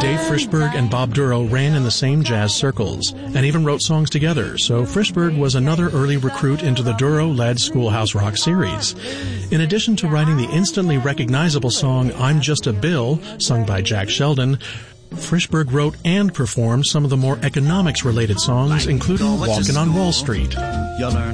Dave Frishberg and Bob Duro ran in the same jazz circles and even wrote songs together, so Frishberg was another early recruit into the Duro-led Schoolhouse Rock series. In addition to writing the instantly recognizable song I'm Just a Bill, sung by Jack Sheldon, Frishberg wrote and performed some of the more economics-related songs, including Walkin' on Wall Street.